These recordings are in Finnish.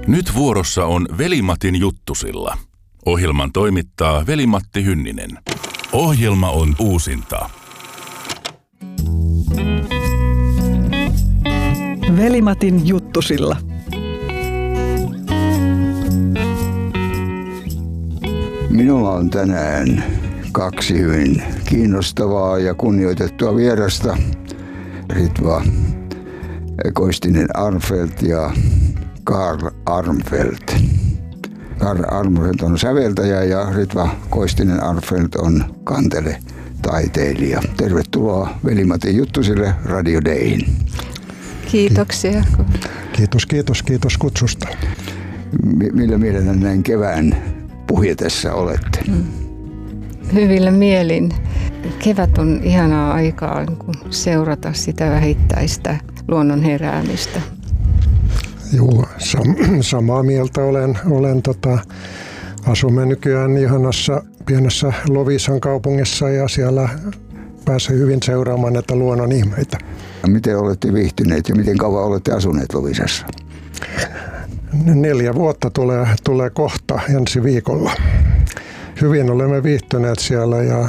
Nyt vuorossa on Veli-Matin juttusilla. Ohjelman toimittaa Veli-Matti Hynninen. Ohjelma on uusinta. Veli-Matin juttusilla. Minulla on tänään kaksi hyvin kiinnostavaa ja kunnioitettua vierasta. Ritva Koistinen-Arnfeldt ja Carl Arnfeldt. Carl Arnfeldt on säveltäjä ja Ritva Koistinen-Arnfeldt on kanteletaiteilija. Tervetuloa Veli-Matin juttusille Radio Dayin. Kiitoksia. Kiitos kutsusta. Millä mielellä näin kevään puhjetessa olette? Hyvillä mielin. Kevät on ihanaa aikaa seurata sitä vähittäistä luonnon heräämistä. Joo, samaa mieltä olen asumme nykyään ihanassa pienessä Loviisan kaupungissa ja siellä pääsee hyvin seuraamaan näitä luonnon ihmeitä. Miten olette viihtyneet ja miten kauan olette asuneet Loviisassa? 4 vuotta tulee kohta ensi viikolla. Hyvin olemme viihtyneet siellä ja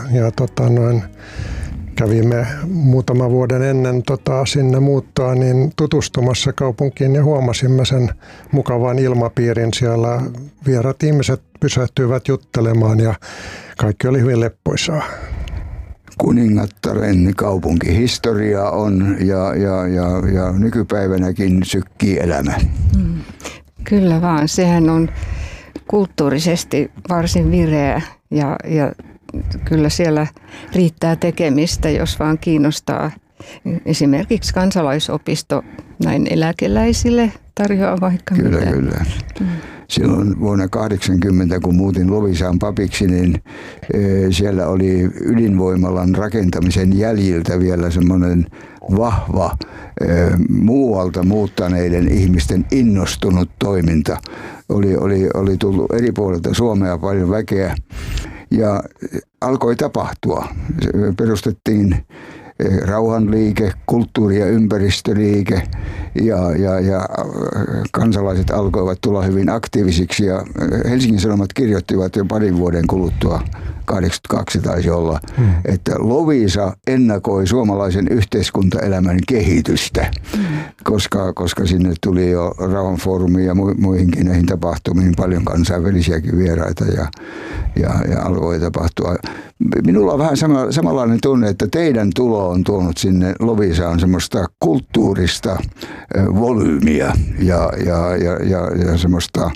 kävimme muutaman vuoden ennen sinne muuttoa niin tutustumassa kaupunkiin ja huomasimme sen mukavan ilmapiirin siellä. Vierat ihmiset pysähtyivät juttelemaan ja kaikki oli hyvin leppoisaa. Kuningattaren kaupunkihistoria on ja nykypäivänäkin sykkii elämä. Kyllä vaan, sehän on kulttuurisesti varsin vireä ja kyllä siellä riittää tekemistä, jos vaan kiinnostaa. Esimerkiksi kansalaisopisto näin eläkeläisille tarjoaa vaikka Kyllä. mitä. Silloin vuonna 1980, kun muutin Loviisaan papiksi, niin siellä oli ydinvoimalan rakentamisen jäljiltä vielä semmoinen vahva muualta muuttaneiden ihmisten innostunut toiminta. Oli tullut eri puolilta Suomea paljon väkeä ja alkoi tapahtua. Perustettiin rauhanliike, kulttuuri- ja ympäristöliike ja kansalaiset alkoivat tulla hyvin aktiivisiksi ja Helsingin Sanomat kirjoittivat jo parin vuoden kuluttua, 82 taisi olla, että Loviisa ennakoi suomalaisen yhteiskuntaelämän kehitystä, koska sinne tuli jo rauhanfoorumiin ja muihinkin näihin tapahtumiin paljon kansainvälisiäkin vieraita ja alkoi tapahtua. Minulla on vähän samanlainen tunne, että teidän tulo on tuonut sinne Loviisaan semmoista kulttuurista volyymiä ja semmoista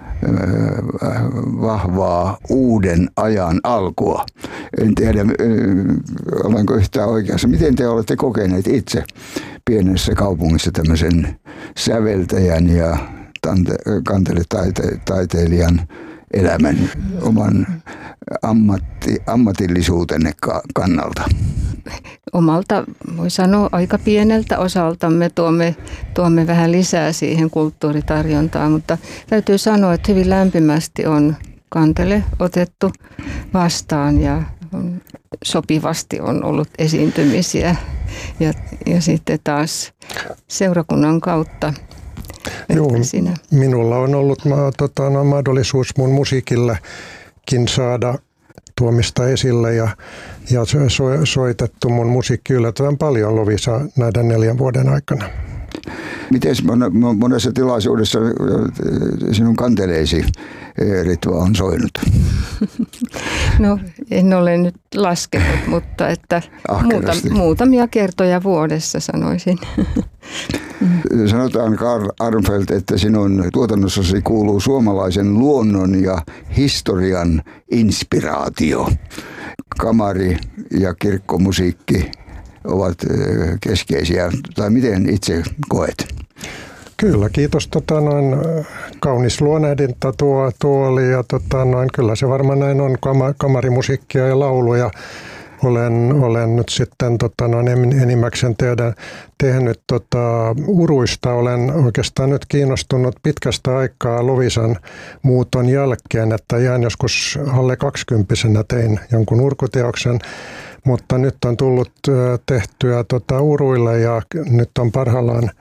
vahvaa uuden ajan alkua. En tiedä, olenko yhtään oikeassa. Miten te olette kokeneet itse pienessä kaupungissa tämmöisen säveltäjän ja kanteletaiteilijan elämän oman ammatillisuutenne kannalta? Omalta, voi sanoa, aika pieneltä osaltamme tuomme vähän lisää siihen kulttuuritarjontaan, mutta täytyy sanoa, että hyvin lämpimästi on kantele otettu vastaan ja sopivasti on ollut esiintymisiä ja sitten taas seurakunnan kautta. Joo, minulla on ollut mahdollisuus mun musiikillekin saada tuomista esille ja soitettu mun musiikki yllättävän paljon Loviisa näiden 4 vuoden aikana. Miten monessa tilaisuudessa sinun kanteleisi Ritva on soinut? No en ole nyt laskenut, mutta että muutamia kertoja vuodessa sanoisin. Sanotaan Carl Arnfeldt, että sinun tuotannossasi kuuluu suomalaisen luonnon ja historian inspiraatio. Kamari ja kirkkomusiikki ovat keskeisiä, tai miten itse koet? Kyllä, kiitos. Kaunis luonnehdinta tuo oli ja kyllä se varmaan näin on, kamarimusiikkia ja lauluja. Olen nyt sitten enimmäkseen tehnyt uruista. Olen oikeastaan nyt kiinnostunut pitkästä aikaa Loviisan muuton jälkeen, että ihan joskus alle 20-vuotiaana tein jonkun urkuteoksen, mutta nyt on tullut tehtyä uruille ja nyt on parhaillaan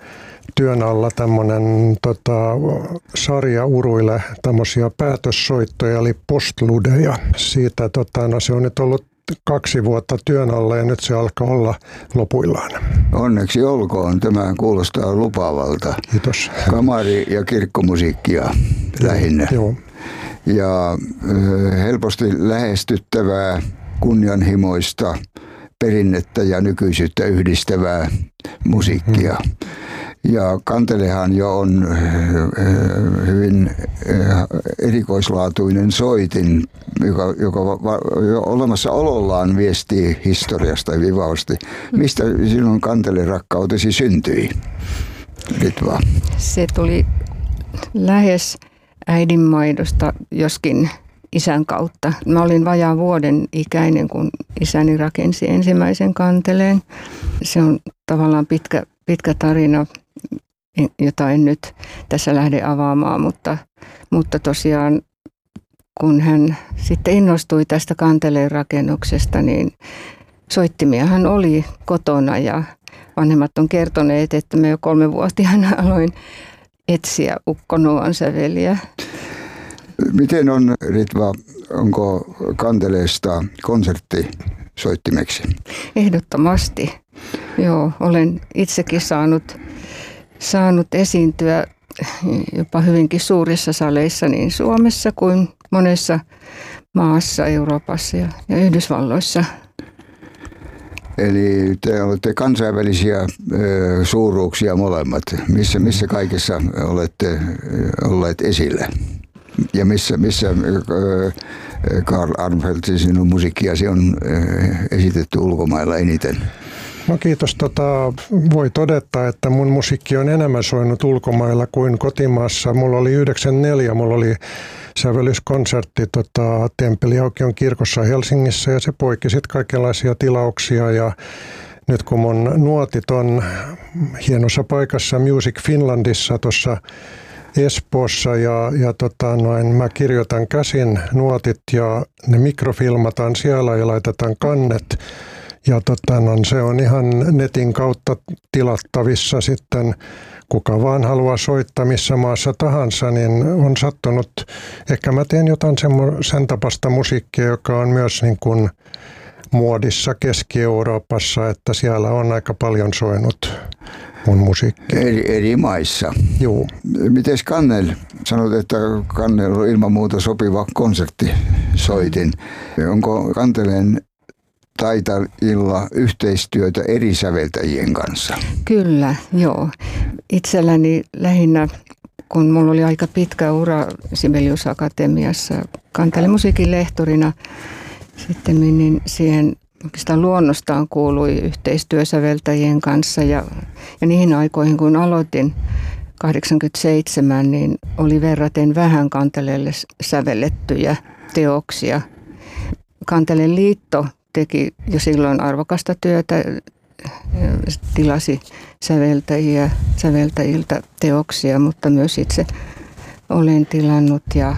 työn alla tämmöinen sarja Uruille tämmöisiä päätössoittoja, eli postludeja. Siitä se on nyt ollut 2 vuotta työn alla ja nyt se alkaa olla lopuillaan. Onneksi olkoon. Tämä kuulostaa lupaavalta. Kiitos. Kamari- ja kirkkomusiikkia lähinnä. Joo. Ja helposti lähestyttävää, kunnianhimoista, perinnettä ja nykyisyyttä yhdistävää musiikkia. Ja kantelehan jo on hyvin erikoislaatuinen soitin, joka jo olemassa olollaan viestii historiasta ja vivausti. Mistä sinun kantelerakkautesi syntyi, Ritva? Se tuli lähes äidinmaidosta, joskin isän kautta. Mä olin vajaan vuoden ikäinen, kun isäni rakensi ensimmäisen kanteleen. Se on tavallaan pitkä tarina, jota en nyt tässä lähde avaamaan, mutta tosiaan kun hän sitten innostui tästä kanteleen rakennuksesta, niin soittimiahan oli kotona ja vanhemmat on kertoneet, että me jo 3-vuotiaana aloin etsiä Ukko Noan säveliä. Miten on, Ritva, onko kanteleesta konserttisoittimeksi? Ehdottomasti. Joo, olen itsekin saanut esiintyä jopa hyvinkin suurissa saleissa niin Suomessa kuin monessa maassa, Euroopassa ja Yhdysvalloissa. Eli te olette kansainvälisiä suuruuksia molemmat. Missä kaikessa olette olleet esillä? Ja missä Karl Armfeldt, sinun musiikkiasi on esitetty ulkomailla eniten? No kiitos. Voi todeta, että mun musiikki on enemmän soinut ulkomailla kuin kotimaassa. Mulla oli 94, mulla oli sävellyskonsertti Temppeliaukion kirkossa Helsingissä ja se poiki sitten kaikenlaisia tilauksia. Ja nyt kun mun nuotit on hienossa paikassa Music Finlandissa tuossa Espoossa ja mä kirjoitan käsin nuotit ja ne mikrofilmataan siellä ja laitetaan kannet. Ja se on ihan netin kautta tilattavissa sitten, kuka vaan haluaa soittaa missä maassa tahansa, niin on sattunut. Ehkä mä teen jotain sen tapasta musiikkia, joka on myös niin kuin muodissa Keski-Euroopassa, että siellä on aika paljon soinut mun musiikkia. Eri maissa. Joo. Mites kannel? Sanoit, että kannel on ilman muuta sopiva konserttisoitin. Onko kanteleen taitajilla yhteistyötä eri säveltäjien kanssa? Kyllä, joo. Itselläni lähinnä, kun mulla oli aika pitkä ura Sibelius Akatemiassa kantelemusiikin lehtorina, sitten niin siihen oikeastaan luonnostaan kuului yhteistyösäveltäjien kanssa ja niihin aikoihin, kun aloitin 87, niin oli verraten vähän kanteleelle sävellettyjä teoksia. Kanteleen liitto teki jo silloin arvokasta työtä, tilasi säveltäjiltä teoksia, mutta myös itse olen tilannut ja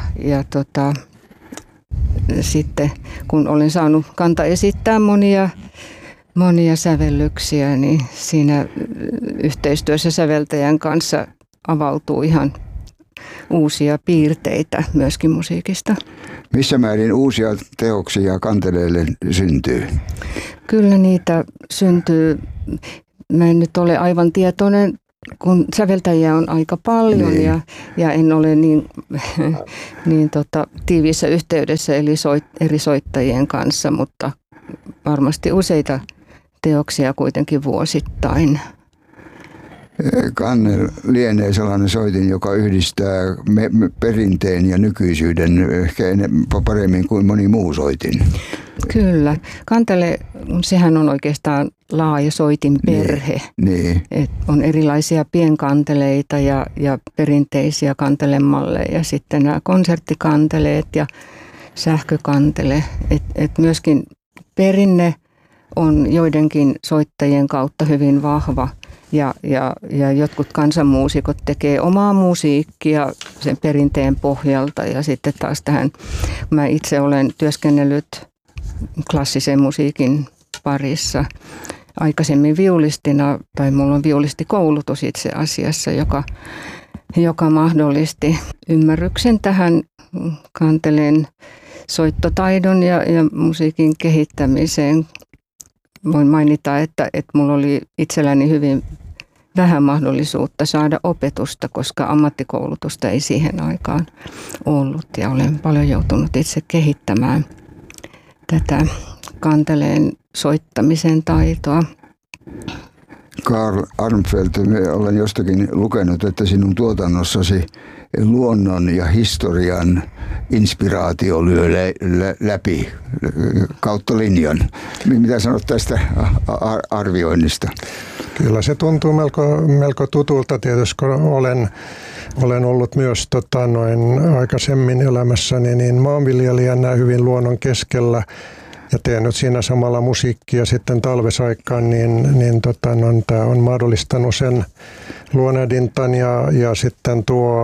sitten kun olen saanut kanta esittää monia sävellyksiä, niin siinä yhteistyössä säveltäjän kanssa avautuu ihan uusia piirteitä myöskin musiikista. Missä määrin uusia teoksia kanteleille syntyy? Kyllä niitä syntyy. Mä en nyt ole aivan tietoinen, kun säveltäjiä on aika paljon niin. ja en ole niin tiiviissä yhteydessä eli eri soittajien kanssa, mutta varmasti useita teoksia kuitenkin vuosittain. Kannel lienee sellainen soitin, joka yhdistää perinteen ja nykyisyyden ehkä paremmin kuin moni muu soitin. Kyllä. Kantele, sehän on oikeastaan laaja soitinperhe. Niin. On erilaisia pienkanteleita ja perinteisiä kantelemalleja ja sitten nämä konserttikanteleet ja sähkökantele. Et myöskin perinne on joidenkin soittajien kautta hyvin vahva. Ja jotkut kansanmuusikot tekee omaa musiikkia sen perinteen pohjalta ja sitten taas tähän, mä itse olen työskennellyt klassisen musiikin parissa, aikaisemmin viulistina, tai mulla on viulistikoulutus itse asiassa, joka mahdollisti ymmärryksen tähän kanteleen soittotaidon ja musiikin kehittämiseen. Voin mainita, että mulla oli itselläni hyvin vähän mahdollisuutta saada opetusta, koska ammattikoulutusta ei siihen aikaan ollut. Ja olen paljon joutunut itse kehittämään tätä kanteleen soittamisen taitoa. Karl Armfeldt, olen jostakin lukenut, että sinun tuotannossasi luonnon ja historian inspiraatio lyö läpi kautta linjan. Mitä sanot tästä arvioinnista? Kyllä se tuntuu melko tutulta tietysti, kun olen ollut myös aikaisemmin elämässäni niin maanviljelijänä hyvin luonnon keskellä ja tehnyt siinä samalla musiikkia sitten talvesaikaan, niin tämä on mahdollistanut sen luonnehdintan ja sitten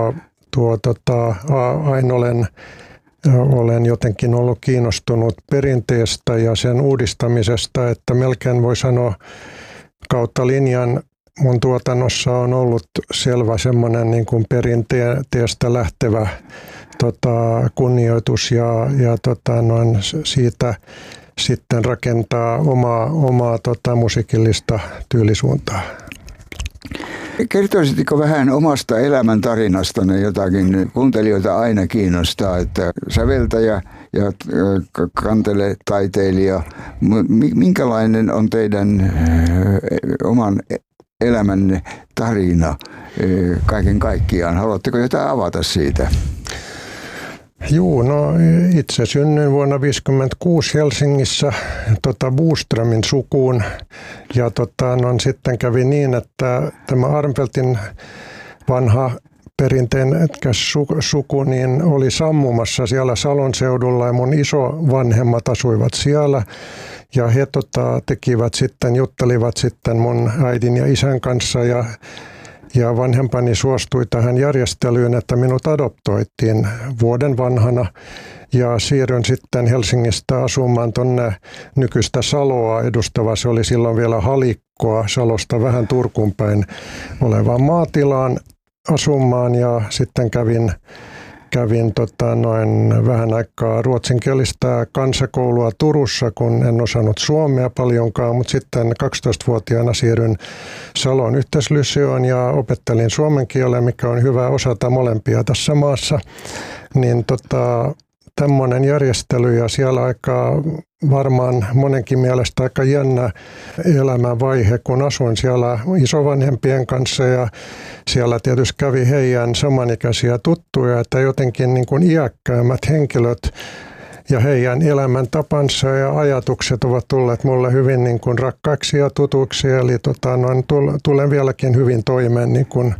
aina olen jotenkin ollut kiinnostunut perinteestä ja sen uudistamisesta, että melkein voi sanoa kautta linjan mun tuotannossa on ollut selvä semmoinen niin kuin perinteestä lähtevä kunnioitus ja siitä sitten rakentaa omaa musiikillista tyylisuuntaa. Kertoisitko vähän omasta elämäntariinastanne jotakin? Kuuntelijoita aina kiinnostaa, että säveltäjä ja kanteletaiteilija. Minkälainen on teidän oman elämänne tarina kaiken kaikkiaan? Haluatteko jotain avata siitä? Joo, no itse synnyin vuonna 1956 Helsingissä Boströmin sukuun ja sitten kävi niin, että tämä Armfeldtin vanha perinteikäs suku niin oli sammumassa siellä Salon seudulla ja mun isovanhemmat asuivat siellä ja he juttelivat sitten mun äidin ja isän kanssa ja vanhempani suostui tähän järjestelyyn, että minut adoptoitiin vuoden vanhana ja siirryn sitten Helsingistä asumaan tuonne nykyistä Saloa edustava. Se oli silloin vielä Halikkoa Salosta vähän Turkuun päin olevaan maatilaan asumaan ja sitten kävin vähän aikaa ruotsinkielistä kansakoulua Turussa, kun en osannut suomea paljonkaan, mutta sitten 12-vuotiaana siirryn Salon yhteislyseoon ja opettelin suomen kielen, mikä on hyvä osata molempia tässä maassa. Niin tämmöinen järjestely ja siellä aika varmaan monenkin mielestä aika jännä elämänvaihe, kun asuin siellä isovanhempien kanssa ja siellä tietysti kävi heidän samanikäisiä tuttuja, että jotenkin niin kuin iäkkäämmät henkilöt ja heidän elämäntapansa ja ajatukset ovat tulleet mulle hyvin niin kuin rakkaiksi ja tutuiksi, eli tulen vieläkin hyvin toimeen niin kuin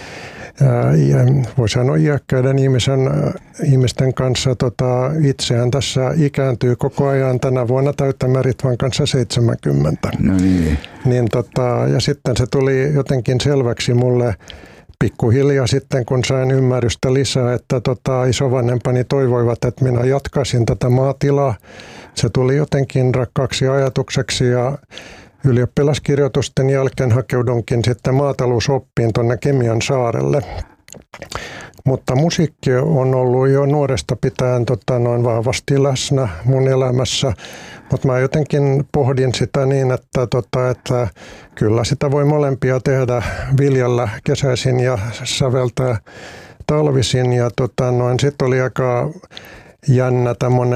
voi sanoa iäkkäiden ihmisten kanssa. Itseään tässä ikääntyy koko ajan. Tänä vuonna täyttämme Ritvan kanssa 70. No niin. Ja sitten se tuli jotenkin selväksi mulle pikkuhiljaa sitten, kun sain ymmärrystä lisää, että isovanhempani toivoivat, että minä jatkaisin tätä maatilaa. Se tuli jotenkin rakkaaksi ajatukseksi ja ylioppilaskirjoitusten jälkeen hakeudunkin sitten maatalousoppiin tuonne Kemian saarelle. Mutta musiikki on ollut jo nuoresta pitäen vahvasti läsnä mun elämässä. Mutta mä jotenkin pohdin sitä niin, että kyllä sitä voi molempia tehdä, viljellä kesäisin ja säveltää talvisin. Ja sitten oli aika jännä tämmöinen